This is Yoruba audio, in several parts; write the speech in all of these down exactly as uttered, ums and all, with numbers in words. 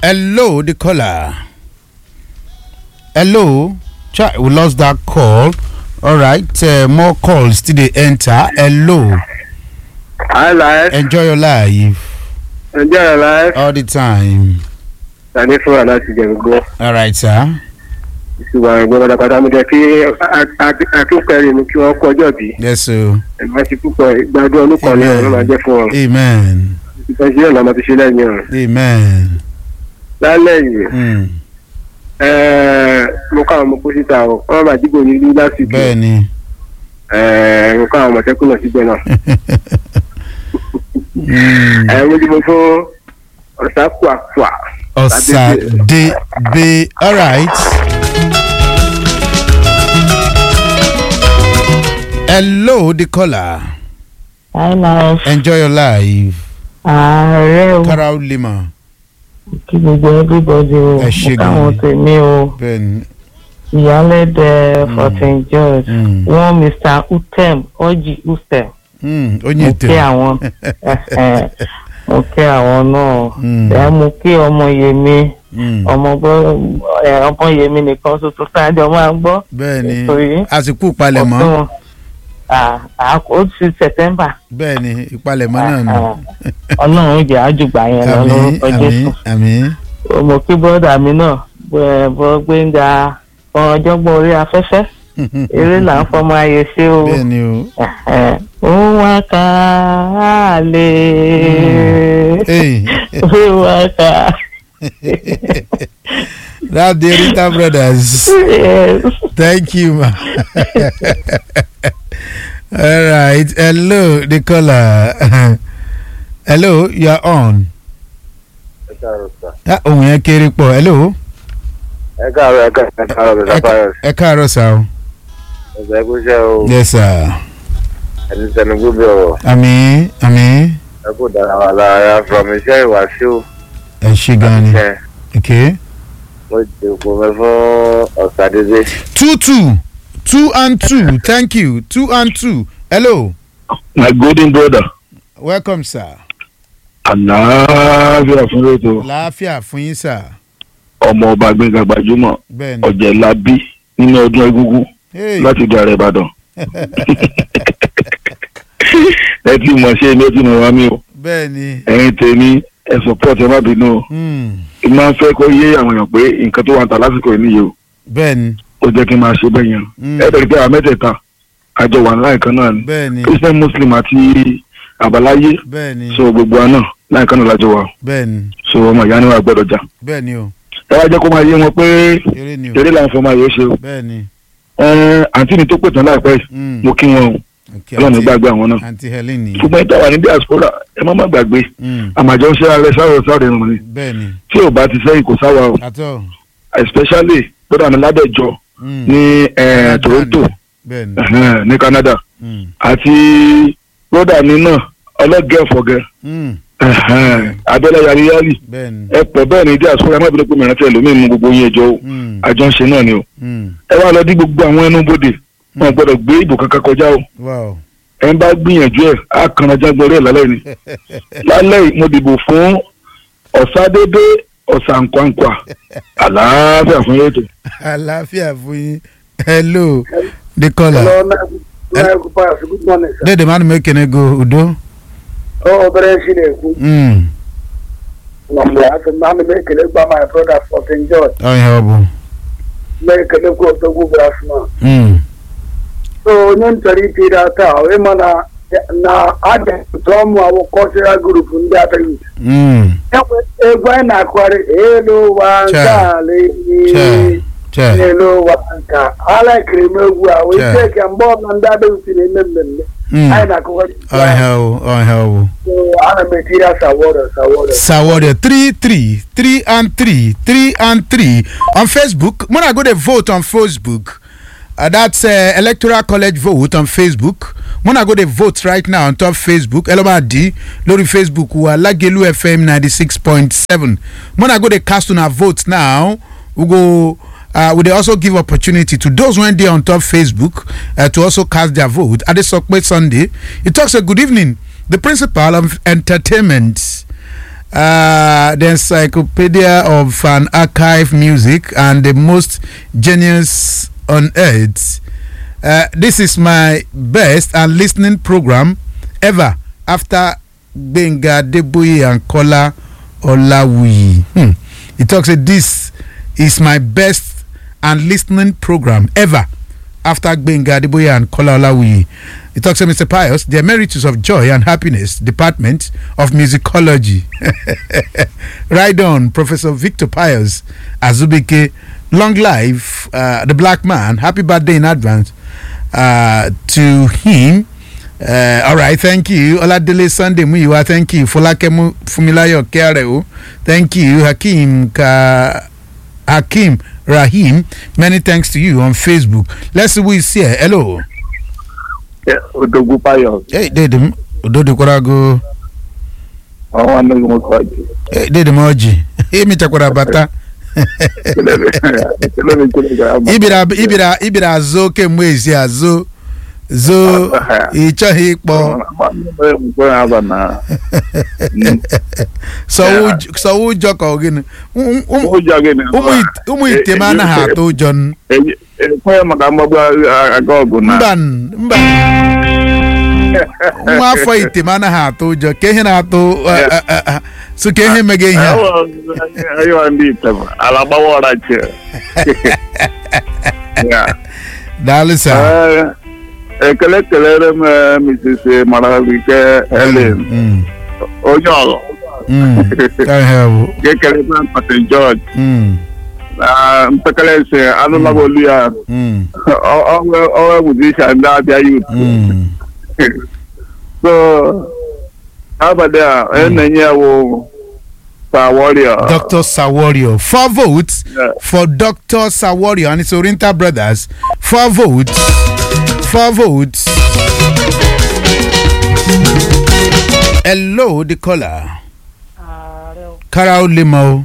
Hello, the caller. Hello. Ch- we lost that call. All right. Uh, more calls till they enter. Hello. Hi, life. Enjoy your life. Enjoy your life. All the time. Tani fún wa láti jẹ gbogbo. All right, sir. Ìṣùgbọ́n ìgbọ́n pátápátá mi jẹ́ kí akínkẹ́rì mi kí wọ́n kọjọ́ bí. Yes, sir. Ẹ̀ma ti púpọ̀ ìgbádùn olùkọ́ ní ọ̀rọ̀ máa jẹ́ fún ọ. Amen. Ìfẹ́ sí ọ̀nà máa ti ṣe lẹ́yìn ọ̀rọ̀. Amen. Lálẹ́ yìí, Mm. mo káwọn ọmọ kó síta o. Wọ́n máa dìbò nílùú lásìkò. Bẹ́ẹ̀ni. Mo káwọn ọmọ tẹ́kùn náà síbẹ̀ náà. Mm. Mo dìbò fún ọ̀sákùàkùà. Osadebe. All right. Hello, the caller. Hi, love. Enjoy your life. Ààrẹ o. Karao Lima. Kí gbogbo everybody o. Ẹ ṣé Mo káwọn tèmi o. Ben. Ìyálẹ́dẹ̀ for Saint George. Mm. Wọ́n mister Utem Oji Utem. Mm. Mo Onyete. kí àwọn. Mo kí àwọn náà. Mm. Ẹ mo kí ọmọ Yemi. Mm. Ọmọ gbọ́ ẹ ọmọ Yemi nìkan ṣoṣo sáájọ máa ń gbọ́. Bẹ́ẹ̀ni. Ètò yìí. Àsìkò ìpalẹ̀mọ́. Ó ti September. Bẹ́ẹ̀ni, ìpalẹ̀mọ́ náà ni. Ọlọ́run jẹ́ àjùgbà yẹn lọ Àmín, lórúkọ Jésù. àmín, àmín. Mo kí bọ́dà mi náà bọ́ Gbénga ọjọ́gbọ́n orí afẹ́fẹ́ eré là ń fọmọ ayé ṣe o. Bẹ́ẹ̀ni o. Ó wá ká lè ó wá ká. That's the Rita Brothers. Yes. Thank you, ma. All right. Hello, the caller. Hello, you are on. Ẹ káàárọ̀ sà. Ah, ohun yẹn kéré pọ̀. Hello. Ẹ káàárọ̀ ẹ káàárọ̀ ẹ káàárọ̀ Mr. Fayos. Ẹ káàárọ̀ sà o. Ọ̀sẹ̀ ẹ̀kú iṣẹ́ o. Yes, sir. Ẹni tẹnu gbóbi ọ̀rọ̀. Àmín, àmín. Ẹ kò dára wà lára from iṣẹ́ ìwàṣíù. Ẹ ṣé gan ni. Okay. Mo dìbò mi fún Ọ̀sàdédé. Two two. Two and two. Thank you. Two and two. Hello. My golden brother. Welcome, sir. Àlàáfíà fún rétò. Láàfíà fún yín, sir. Ọmọ ọba Gbénga Gbajúmọ̀. Bẹ́ẹ̀ni. Ọ̀jẹ̀lábí nínú ọdún egúngún Hey. láti di ààrẹ Ìbàdàn. Ẹ tí mo ṣe ní ó ti mọ̀ wá mi o. Bẹ́ẹ̀ni. Ẹ̀yin tèmi ẹ support ẹ má bínú o. Hmm. Ẹ máa ń fẹ́ kó yé àwọn èèyàn pé nǹkan tó wà ń ta lásìkò yìí nìyí o. Bẹ́ẹ̀ni. Ó jẹ́ kí n máa ṣe bẹ́ẹ̀ yẹn. Mm. Ẹ bẹ̀rẹ̀ pé àwọn mẹ́tẹ̀ẹ̀ta àjọ wà láìkan náà ni. Bẹ́ẹ̀ni. Christian Muslim àti àbáláyé. Bẹ́ẹ̀ni. So gbogbo wa náà láìkan náà lájọ wà. Bẹ́ẹ̀ni. So ọmọ ìyá ni wà gbọ́dọ̀ jà. Bẹ́ẹ̀ni o. Ẹ wá jẹ́ kó máa yé wọn pé Eré ni o. eré làwọn fọmọ ayò ṣe o. Bẹ́ẹ̀ni. Ẹ àǹtí mi tó pè tán láìpẹ́ yìí Mm. mo kí wọn o Okay, ọlọ́run Aunty- gbàgbé àwọn náà. Aunty Helen ni. ṣùgbọ́n ìta wà ní diaspora ẹ má má gbàgbé Mm. àmàjọ ń ṣe ara ẹ sáré sáré rùn ni Bẹ́ẹ̀ni. tí ò bá ti sẹ́yìn kò sáwà o Àtọ̀. especially gbọ́dọ̀ àmì ládẹ́jọ́ Mm. ní eh, Toronto Bẹ́ẹ̀ni. ẹ̀hẹ́n, ní Canada Mm. àti gbọ́dọ̀ àmì náà ọlọ́gẹ́ ọ̀fọ̀gẹ́ Mm. ẹ̀hẹ́n, abẹ́lẹ́ yariyari Bẹ́ẹ̀ni. ẹ pọ̀ bẹ́ẹ̀ ní diaspora ẹ má bẹ̀rẹ̀ pé mìíràn tẹ̀ lómi nínú gbogbo yín ẹjọ́ o Mm. àjọ ń ṣe náà ni o Mm. ẹ wá lọ dí gbogbo àwọn ẹnu bodè wọn ò gbọ́dọ̀ gbé ìbò kankan kọjá o Wow. ẹ ń bá gbìyànjú ẹ á kanra jágbọ́rẹ́ lálẹ́ ni lálẹ́ yìí mo dìbò fún Ọ̀sádédé Ọ̀sànkwankwa àlàáfíà fún ètò. Àlàáfíà fún yín. Hello. The caller. Hello, Naiku Fayos. Good morning, sir. Dede man make an go Udo. Oh, bẹ̀rẹ̀ sí ni èkú. Mm. Nàmúlẹ̀ àti màmí mẹ́kẹ̀lẹ́ gba my brother for Saint George. Oh yeah, Obu. Mẹ́kẹ̀lẹ́ kó o tó gbogbo asuma. Mm. So, ní nítorí ti ra ta, ọ̀rẹ́ mọ̀ na na adé tó mú àwọn cultural group ní àtà yìí. Mm. Egwu ẹ̀ nà kwari, èlò wa ń kà lè ní. Che. Èlò wa ń kà. Aláìkiri mẹ́gu àwọn Che. ìṣe kẹ̀ ń bọ́ ọ̀nà ndá dé òsì ní mmemme. Mm. Àyìn nà kwari. Oh yeah, oh yeah. So, ana mẹ́tìrì sàwọ́dọ̀ sàwọ́dọ̀. Sawode three three three and three three and three on Facebook. When I go to vote on Facebook, uh, that's uh, Electoral College vote on Facebook. When I go to vote right now on top Facebook, Elomadi Lori Facebook who are Lagelu F M ninety six point seven. When I go to cast on our votes now, we go. Uh, we also give opportunity to those who are there on top Facebook uh, to also cast their vote. At the Sokwe Sunday, it talks a good evening. The principal of entertainment uh, the encyclopedia of an archive music and the most genius on earth. Uh, this is my best and listening program ever after Benga Deboye and Kola Olawuyi. Hmm. He talks that this is my best and listening program ever after Benga Deboye and Kola Olawuyi. He talks to Mister Pius, the Emeritus of Joy and Happiness, Department of Musicology. Right on, Professor Victor Pius Azubike. Long life, uh, the black man. Happy birthday in advance uh, to him. Uh, all right, thank you. Oladele Sunday Muyiwa, thank you. Folakemu Fumilayo Kereo, thank you. Hakim Ka Hakim Rahim, many thanks to you on Facebook. Let's see who is here. Hello. Yeah, Odogu Payo. Hey, Dedim. Ododu Korago. I want to know what you. Hey, Dedim Oji. Hey, mi chakwara bata. Ibira ibira ibira zo kemwezi azo zo ichohi ikpo. So so ujo ka ogini. Umu itema na ha to John. Kwa magamba agogo na. Mban mban. Umu afọ itema na ha to jo ke na to so ke he mege ya. Ayo andi tama. Alaba wora che. Yeah. Dalisa. Eh kele kele me Missus Marabike Helen. Ojolo. Mm. Can help. Ke kele man Patrick George. Mm. Ah, mpekele se anu na bolia. Mm. O o o musician da bia youth. Mm. So how about there? Enenye wo Sawario. Doctor Sawario. Four votes Yeah. for Doctor Sawario and his Oriental brothers. Four votes. Four votes. Hello, the caller. Karao Limo.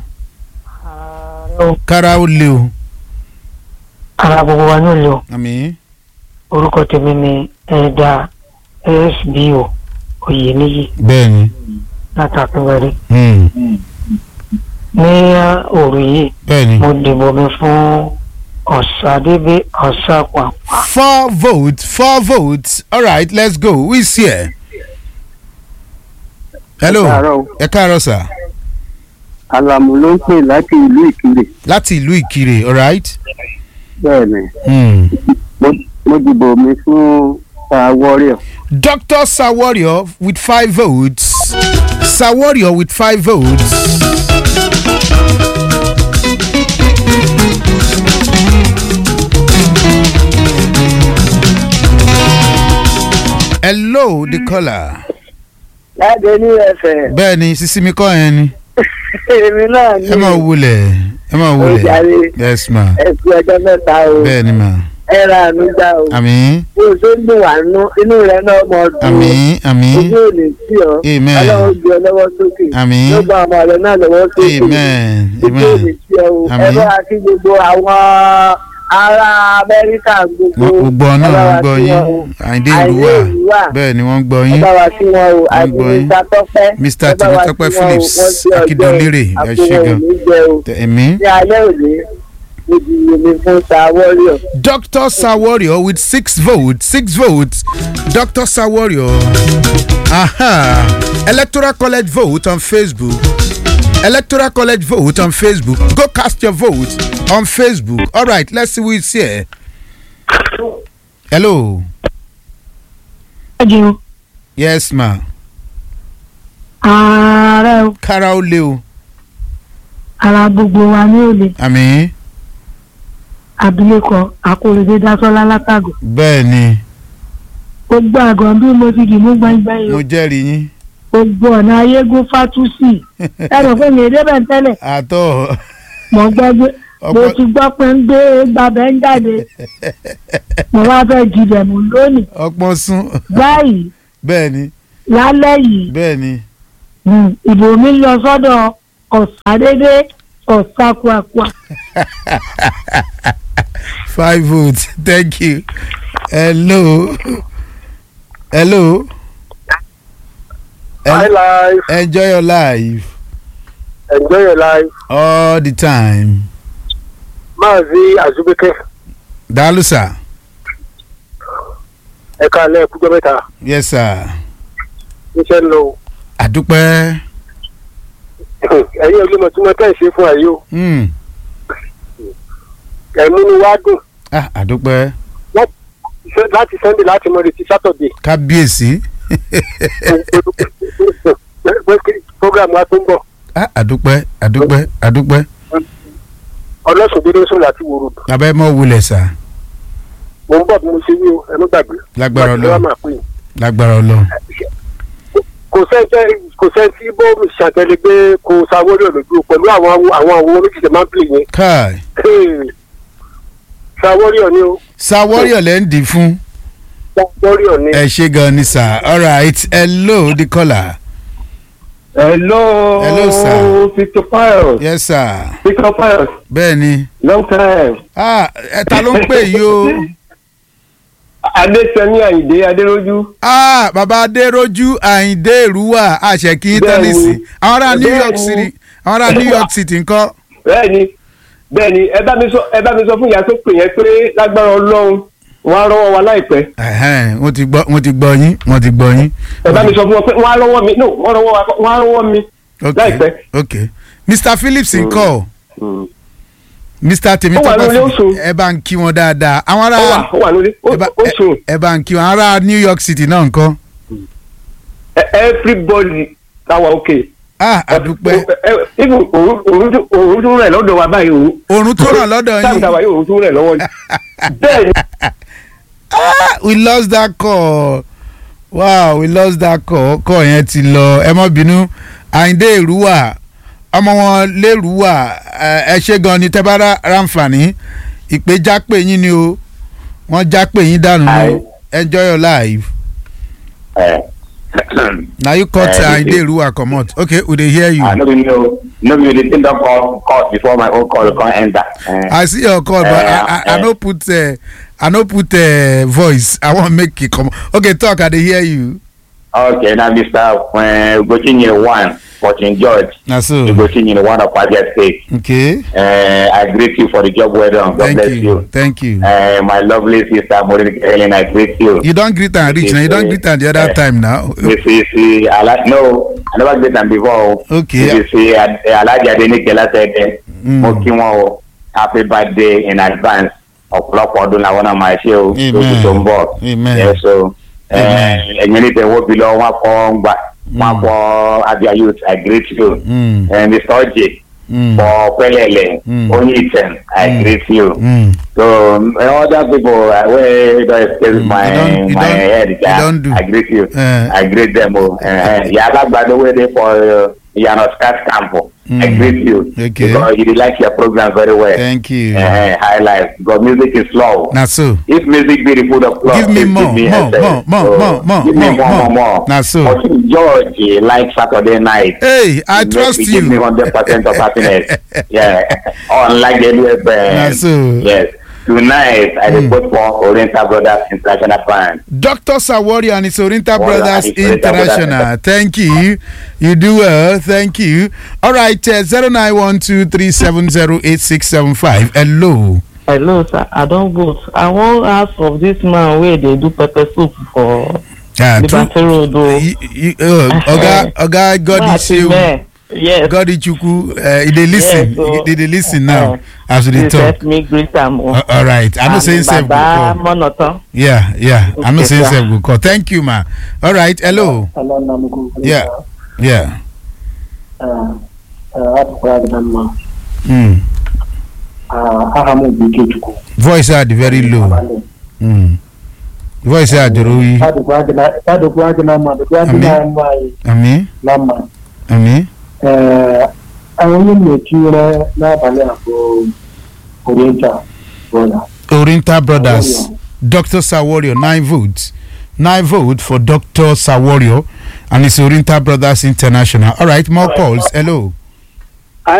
Karao Liu. Ara gbogbo wa ní olè o. Àmín. Orúkọ tèmi ni Ẹ̀dá S B O Oyèníyì Bẹ́ẹ̀ni. látàkùnwẹ̀rí. Hmm. Ní òru yìí, Bẹ́ẹ̀ni. mo dìbò mi fún Ọ̀sádébé Ọ̀sápàpà. Four votes. Four votes. All right, let's go. Who is here? Hello. Ẹ káàárọ̀. Ẹ káàárọ̀, sir. Alamu ló ń pè láti ìlú Ìkirè. Láti ìlú Ìkirè, all right? Bẹ́ẹ̀ni, Hmm. mo dìbò mi fún Sawario. Doctor Sawario with five votes. Sawario with five votes. Hello, the caller. Láti ní ẹsẹ̀. Bẹ́ẹ̀ni, sísí mi kọ́ yẹn ni. Èmi náà ní. Ẹ máa wulẹ̀. Ẹ máa Ó wulẹ̀. jàre. Yes, ma. Ẹ kú ọjọ́ mẹ́ta o. Bẹ́ẹ̀ni, ma. Ẹ ra àánú gbà o. Àmín. Bí o ṣe ń dùn wá nú, inú rẹ̀ náà mọ̀ dùn. Àmín. Àmín. Ojú ò ní sí ọ. Amen. Ọlọ́run gbé ọ lọ́wọ́ sókè. Àmín. Ló gba ọmọ rẹ̀ náà lọ́wọ́ sókè. Amen. Ojú ò ní Amen. sí ọ o. Ẹ Àmín. bá wa kí gbogbo àwọn ará Amẹ́ríkà gbogbo. Gbogbo náà Ẹ bá wọ́n wa gbọ́ kí yín. wọn o. Àyìndé Àìní Ìlúwà. Ìlúwà. Bẹ́ẹ̀ ni wọ́n gbọ́ Ẹ yín. bá wa kí wọn o. Àti gbọ́ yín. Mister Tọ́pẹ́. Mister Ẹ bá wa Tìmítọ́pẹ́ kí wọn o. Phillips Wọ́n ti ọjọ́ Akíndolérè. Ẹ àpò ṣé wọn ò gan. ní jẹ o. Ẹ̀mí. Ní alẹ́ òní, mo dìbò mi fún Sawario. Doctor Sawario with six votes. Six votes. Doctor Sawario. Aha. Electoral College vote on Facebook. Electoral College vote on Facebook. Go cast your vote on Facebook. All right, let's see who is here. Hello. Ẹ̀jẹ̀ o, Yes, ma. ààrẹ o, Kara ó lé o. ara gbogbo wa ní olè. Àmín. Abilékọ Akóredé Dásọ́lá látàgò. Bẹ́ẹ̀ni, Gbogbo àgàn bí mo ti dì mú gbẹ́ngbẹ́ng mo o. jẹ́rìí yín. Gbogbo ọ̀nà ayégún fátúsì. Ẹ̀rọ pé mi èdè bẹ̀ ń tẹ́lẹ̀. Àtọ̀. Mo gbọ́ gbé. Mo Ọ̀pọ̀- ti gbọ́ pé ń gbé gbàbẹ́ ń jáde. Mo wá fẹ́ jìbẹ̀ mú lónìí. Ọpọ́n sún. Báyìí, Bẹ́ẹ̀ni, lálẹ́ yìí, bẹ́ẹ̀ni. mm, ìbò mi lọ sọ́dọ̀ Ọ̀sádébé Ọ̀sápàpà. Five votes. Thank you. Hello. Hello. High life. Enjoy your life. enjoy your life. all the time. Maazi Azubike. Dalu sir. Ẹ káalẹ́ kújọ́ mẹ́ta. Yes sir. Iṣẹ́ ń lọ. Àdúpẹ́. Ẹ̀yin olúmọ̀ tí wọ́n tẹ̀ ṣe fún àyè o. Mm. Ẹ̀múnú wá dùn. Ah, àdúpẹ́. Láti Sunday láti Monday ti Saturday. Kábíyèsí. Program wa tó ń bọ̀. Ah, àdúpẹ́ àdúpẹ́ àdúpẹ́. Ọlọ́sùn dédé sùn láti wòrò. Abẹ́ mọ́ wulẹ̀ sà. Mo ń bọ̀ bí mo ṣe wí o, ẹ má gbàgbé. Lágbára Gbàgbé wa Ọlọ́run. máa pè é. Lágbára Ọlọ́run. Kò sẹ́ńtẹ́ kò sẹ́ńtí bóòlù ṣàtẹ̀lé pé kò sáwọ́rì ọ̀lọ́dún pẹ̀lú àwọn àwọn àwọn oníṣẹ́ máa ń pè yẹn. Káì. Sáwọ́rì ọ̀ni o. Sáwọ́rì ọ̀lẹ́ ń dì fún. Sáwọ́rì ọ̀ni. Ẹ ṣe gan ni sir. All right. Hello the caller. Hello. Hello, sir. Victor Pius. Yes sir. Victor Pius. Bẹ́ẹ̀ni. Long time. Ah, ẹ ta ló ń pè yìí o? Adéṣẹ́mi Àyìndé Adérójú. Ah, bàbá Adérójú Àyìndé Ìrúwà àṣẹkí tẹ́nísì. Àwọn ará New York City. Àwọn ará New York City ńkọ́. Bẹ́ẹ̀ni bẹ́ẹ̀ni ẹ bá mi sọ ẹ bá mi sọ fún ìyá tó pè yẹn pé lágbára Ọlọ́run wọ́n á rọ́wọ́ wa láìpẹ́. Ẹ̀hẹ́n, wọ́n ti gbọ́ wọ́n ti gbọ́ yín wọ́n ti gbọ́ yín. Ẹ bá mi sọ fún wọn pé wọ́n á rọ́wọ́ mi no wọ́n rọ́wọ́ wa wọ́n á rọ́wọ́ mi láìpẹ́. Okay. Mister Phillips ńkọ́. Mm. Mister Ó wà Temitope lórí oṣù. ẹ bá ń kí wọn dáadáa. Àwọn ará Ó wà ó wà lórí ẹ bá- oṣù. ẹ- ẹ bá ń kí wọn. Àwọn ará New York City náà ńkọ́. Everybody táwa òkè. Ah, àdúpẹ́. Even òun tún rẹ̀ lọ́dọ̀ wa báyìí òun. Òrùn tó ràn lọ́dọ̀ Táàmù yín. táwa yóò òun tún rẹ̀ lọ́wọ́ ni. Bẹ́ẹ̀ni. Ah, we lost that call. Wow, we lost that call. Call yẹn ti lọ. Ẹ má bínú. Àyìndé Ìrúwà. Ọmọ wọn lérúwà. Ẹ ṣe gan ni tẹ́ bá rá ráǹfààní. Ìpè jápè yín ni o. Wọ́n jápè yín dànù ni o. Enjoy your life. Na you cut Eh, Àyìndé Ìrúwà comot. Okay, we dey hear you. I no be know, no be the thing don call call before my own call come enter. Uh, I see your call, but Eh, I, I, I eh. no put uh, I no put uh, voice. I wan make it come. Okay, talk. I dey hear you. okay, now Mister Uh, Gochinye one, Fortune George. Na so. Gochinye one of Abia State. Okay. Uh, I greet you for the job well done. God Thank bless you. you. Thank you. Uh, my lovely sister Maureen Helen, I greet you. You don greet am reach now. You don greet am the other Eh, time now. This is I like no, I never greet am before. Okay. This is Alhaji Adenike Lasede. Mm. Mo kí wọn o. Happy birthday in advance. Ọ̀pọ̀lọpọ̀ ọdún làwọn náà máa ṣe o. Amen. Lóṣù tó ń bọ̀. Amen. Yeah, so Amen. ẹ̀yin ní tẹ̀wọ́ bí lọ wọ́n kọ́ ń gbà. Wọ́n kọ́ Abia Youth, I greet you. Mm. And Mister Oje Mm. for Pelele, Mm. Onyiten, I Mm. greet you. Mm. So um, other people, uh, where don't escape Mm, my you don't- you my don't- head, you yeah, don't do. I greet you. Eh. I greet them. Oh, uh, yeah, that's by the way they for uh, Yanoskat Campo. I Mm. greet you Okay. because you like your program very well. Thank you. Uh, high life. Because music is slow. Na so. If music be the food of love, Give me please more, give me more, headset. more, more, So, more, more, give me more, more, more, more. more. Na so. But George eh, like Saturday night. Hey, I It trust makes me Give me you. hundred percent of happiness. Yeah. Unlike the L U F band. Na so. Yes. Tonight, I Mm. mm. vote for Oriental Brothers International Fund. Doctor Sawori and his Oriental Well, Brothers and his Oriental International. Brothers. Thank you. You do well. Thank you. All right. Uh, zero nine one two three seven zero eight six seven five. Hello. Hello, sir. I don vote. I wan ask of this man wey dey do pepper soup for Ah, true. Liberty Road o. You- you- uh, Oga, Oga, God is you. Yes. God is Chukwu. Uh, he dey listen. Yes, so- He dey listen now Uh, as we dey Please talk. help me greet am o. Uh, all right. I know say himself go Baba call. Monoton. Yeah, yeah. I know Okay, say sir. himself go call. Thank you, ma. All right. Hello. Yeah. Yeah. Mm. Voice had very low. Mm. Voice had low. Ami. Ami. àwọn ènìyàn tí rẹ lábàlẹ̀ àpò Oriental Brothers. Oriental Brothers. Doctor Saworio, nine votes. Nine votes for Doctor Saworio and his Oriental Brothers International. All right, more calls. Hello.